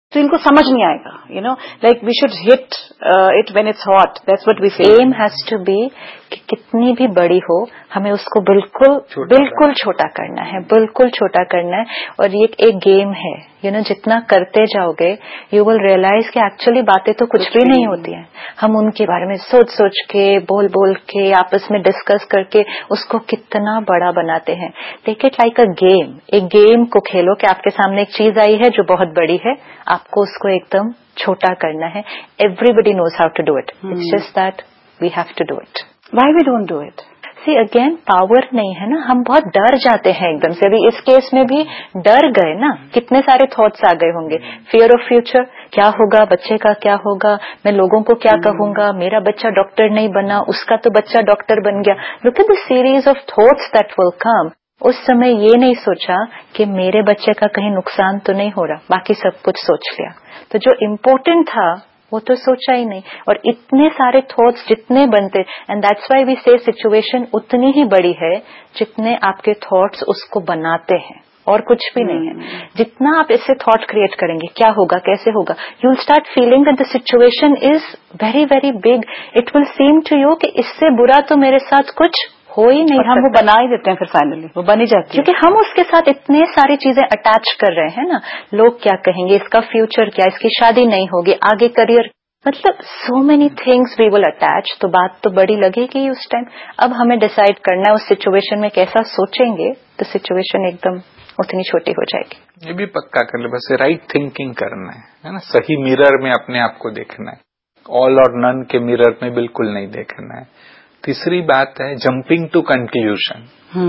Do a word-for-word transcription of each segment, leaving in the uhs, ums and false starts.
तो इनको समझ नहीं आएगा, you know, like we should hit it when it's hot, that's what we से। एम हैज टू बी कि कितनी भी बड़ी हो हमें उसको बिल्कुल बिल्कुल छोटा करना है, बिल्कुल छोटा करना है। और ये एक गेम है, यू नो, जितना करते जाओगे यू विल रियलाइज कि एक्चुअली बातें तो कुछ भी नहीं होती हैं। हम उनके बारे में सोच सोच के, बोल बोल के, आपस में डिस्कस करके उसको कितना बड़ा बनाते हैं। Take it like a game. एक गेम को खेलो कि आपके सामने एक चीज आई है जो बहुत बड़ी है, आपको उसको एकदम छोटा करना है। Everybody knows how to do it, it's just that we have to do it. Why we don't do it? See again, power नहीं है ना, हम बहुत डर जाते हैं एकदम से। अभी इस केस में भी डर गए ना, कितने सारे थॉट्स आ गए होंगे। फियर ऑफ फ्यूचर, क्या होगा बच्चे का, क्या होगा, मैं लोगों को क्या कहूंगा, मेरा बच्चा डॉक्टर नहीं बना, उसका तो बच्चा डॉक्टर बन गया। Look at the series of thoughts that will come. उस समय ये नहीं सोचा कि मेरे बच्चे का कहीं नुकसान तो नहीं हो रहा, बाकी सब कुछ सोच लिया। तो जो इम्पोर्टेंट था वो तो सोचा ही नहीं। और इतने सारे थॉट्स जितने बनते, एंड दैट्स व्हाई वी से सिचुएशन उतनी ही बड़ी है जितने आपके थॉट्स उसको बनाते हैं, और कुछ भी नहीं है। जितना आप इससे थॉट क्रिएट करेंगे, क्या होगा, कैसे होगा, you will start feeling that the situation is very very big. It will seem to you कि इससे बुरा तो मेरे साथ कुछ हो ही नहीं। और हम वो बना ही देते हैं, फिर फाइनली वो बन ही जाती है, क्योंकि हम उसके साथ इतने सारी चीजें अटैच कर रहे हैं ना। लोग क्या कहेंगे, इसका फ्यूचर क्या, इसकी शादी नहीं होगी, आगे करियर, मतलब so many things we will attach. तो बात तो बड़ी लगेगी उस टाइम। अब हमें डिसाइड करना है उस सिचुएशन में कैसा सोचेंगे, तो सिचुएशन एकदम उतनी छोटी हो जाएगी। ये भी पक्का कर ले, बस राइट थिंकिंग करना है, है ना। सही मिरर में अपने आप को देखना है, ऑल और नन के मिरर में बिल्कुल नहीं देखना है। तीसरी बात है जंपिंग टू कंक्लूजन,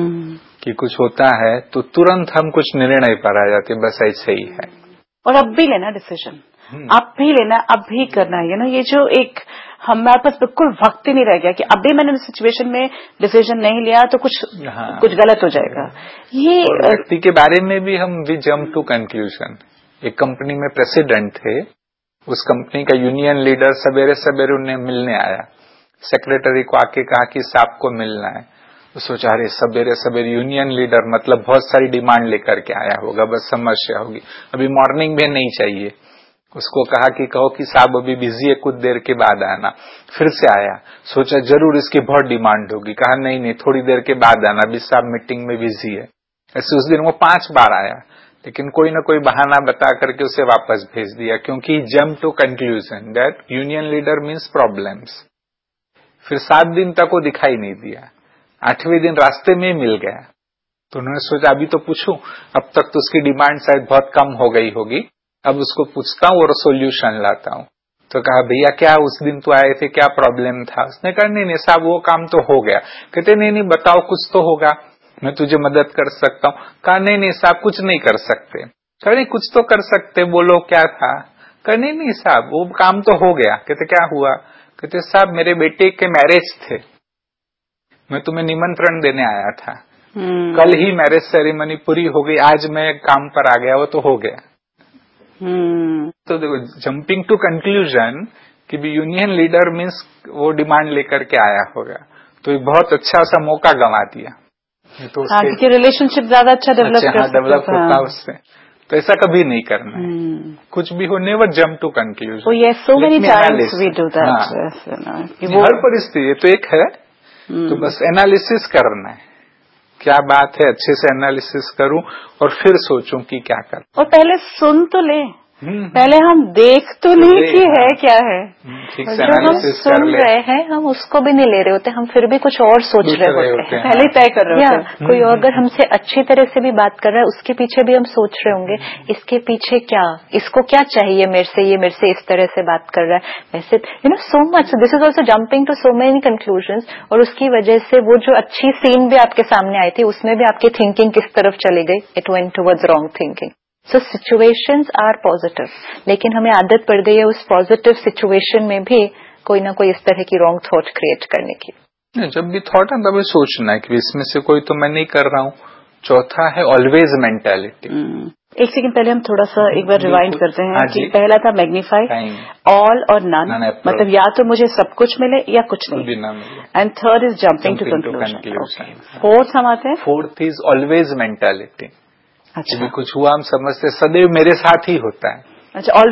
कि कुछ होता है तो तुरंत हम कुछ निर्णय पर आ जाते, बस ऐसे ही है। और अब भी लेना डिसीजन, अब भी लेना, अब भी करना है, यू नो। ये जो एक हमारे पास बिल्कुल वक्त ही नहीं रह गया कि अभी मैंने इस सिचुएशन में डिसीजन नहीं लिया तो कुछ हाँ, कुछ गलत हो जाएगा। ये व्यक्ति के बारे में भी हम वी जंप टू कंक्लूजन। एक कंपनी में प्रेसिडेंट थे, उस कंपनी का यूनियन लीडर सवेरे सवेरे उन्हें मिलने आया, सेक्रेटरी को आके कहा कि साहब को मिलना है। तो सोचा अरे सवेरे सवेरे यूनियन लीडर मतलब बहुत सारी डिमांड लेकर के आया होगा, बस समस्या होगी, अभी मॉर्निंग में नहीं चाहिए। उसको कहा कि कहो कि साहब अभी बिजी है, कुछ देर के बाद आना। फिर से आया, सोचा जरूर इसकी बहुत डिमांड होगी, कहा नहीं नहीं थोड़ी देर के बाद आना, अभी साहब मीटिंग में बिजी है। ऐसे उस दिन वो पांच बार आया, लेकिन कोई ना कोई बहाना बता करके उसे वापस भेज दिया, क्योंकि jump to conclusion that union leader means problems. फिर सात दिन तक वो दिखाई नहीं दिया, आठवें दिन रास्ते में मिल गया। तो उन्होंने सोचा अभी तो पूछूं, अब तक तो उसकी डिमांड शायद बहुत कम हो गई होगी, अब उसको पूछता हूँ और सोल्यूशन लाता हूँ। तो कहा भैया क्या उस दिन तो आए थे, क्या प्रॉब्लम था? उसने कहा नहीं नहीं साहब वो काम तो हो गया। कहते नहीं नहीं बताओ कुछ तो होगा, मैं तुझे मदद कर सकता हूँ। कहा नहीं नहीं साहब कुछ नहीं कर सकते। कहा नहीं कुछ तो कर सकते, बोलो क्या था? कहा नहीं नहीं साहब वो काम तो हो गया। कहते क्या हुआ? कहते साहब मेरे बेटे के मैरिज थे, मैं तुम्हें निमंत्रण देने आया था, hmm. कल ही मैरिज सेरेमनी पूरी हो गई, आज मैं काम पर आ गया, वो तो हो गया। hmm. तो देखो जंपिंग टू कंक्लूजन कि भी यूनियन लीडर मीन्स वो डिमांड लेकर के आया होगा, तो एक बहुत अच्छा सा मौका गंवा दिया। तो हाँ, क्योंकि रिलेशनशिप ज्यादा अच्छा डेवलप अच्छा, डेवलप होता उससे। तो ऐसा कभी नहीं करना है, hmm. कुछ भी हो never jump to conclusion. Oh yes, so many times we do that. हाँ. Yes, you know, हर परिस्थिति, ये तो एक है, hmm. तो बस एनालिसिस करना है, क्या बात है, अच्छे से एनालिसिस करूं और फिर सोचूं कि क्या करूं। और पहले सुन तो ले, पहले हम देख तो नहीं कि है क्या है, जो हम सुन रहे हैं हम उसको भी नहीं ले रहे होते, हम फिर भी कुछ और सोच रहे होते, होते हैं, पहले तय कर रहे होते हैं। कोई अगर हमसे अच्छी तरह से भी बात कर रहा है उसके पीछे भी हम सोच रहे होंगे इसके पीछे क्या, इसको क्या चाहिए मेरे से, ये मेरे से इस तरह से बात कर रहा है। वैसे you know so much, this is also jumping to so many conclusions. और उसकी वजह से वो जो अच्छी सीन भी आपके सामने आई थी उसमें भी आपकी थिंकिंग किस तरफ चली गई, it went towards wrong thinking. So situations are positive, लेकिन हमें आदत पड़ गई है उस पॉजिटिव सिचुएशन में भी कोई ना कोई इस तरह की रॉन्ग थॉट क्रिएट करने की। जब भी थॉट है तभी सोचना है कि इसमें से कोई तो मैं नहीं कर रहा हूँ। चौथा है ऑलवेज मेंटालिटी। एक सेकंड पहले हम थोड़ा सा एक बार रिवाइंड करते हैं कि पहला था मैग्नीफाई, ऑल और नन, मतलब या तो मुझे सब कुछ मिले या कुछ नहीं, and third is jumping to conclusion. Fourth हम आते हैं, फोर्थ इज ऑलवेज मेंटालिटी। अच्छा, कुछ हुआ हम समझते सदैव मेरे साथ ही होता है। अच्छा,